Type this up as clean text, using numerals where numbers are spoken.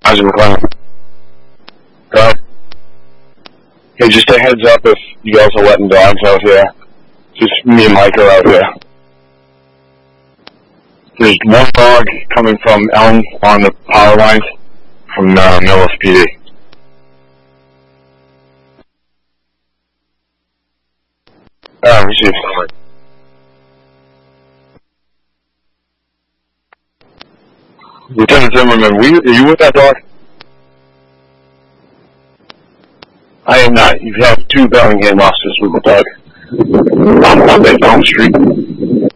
How's it going? Good. Hey, just a heads up if you guys are letting dogs out here. Just me and Mike are out here. There's one dog coming from Elm on the power lines from Millis PD. Received. Lieutenant Zimmerman, are you with that dog? I am not. You've had 2 Bellingham officers with the dog on Monday, Elm Street.